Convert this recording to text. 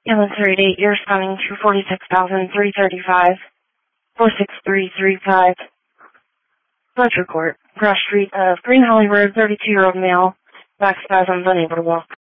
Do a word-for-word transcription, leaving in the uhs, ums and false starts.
Ambulance three eight eight, you're responding to forty-six thousand three thirty-five, four six three three five. Blood report. Cross street of Green Holly Road, thirty-two-year-old male, back spasms, unable to walk.